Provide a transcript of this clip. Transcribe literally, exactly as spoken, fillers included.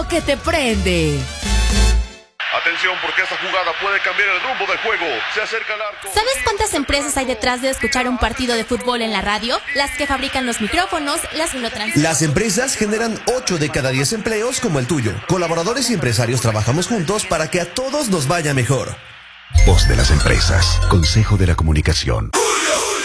lo que te prende. Atención, porque esta jugada puede cambiar el rumbo del juego. Se acerca al arco. ¿Sabes cuántas empresas hay detrás de escuchar un partido de fútbol en la radio? Las que fabrican los micrófonos, las que lo transmiten. Las empresas generan ocho de cada diez empleos como el tuyo. Colaboradores y empresarios trabajamos juntos para que a todos nos vaya mejor. Voz de las empresas. Consejo de la Comunicación.